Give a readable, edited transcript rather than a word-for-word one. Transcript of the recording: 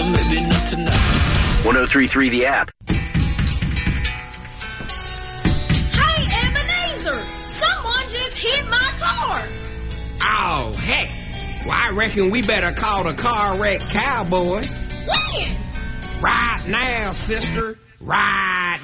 maybe not tonight. 103.3 The App. Hey, Ebenezer! Someone just hit my car! Oh, heck. Well, I reckon we better call the car wreck cowboy. When? Right now, sister. Right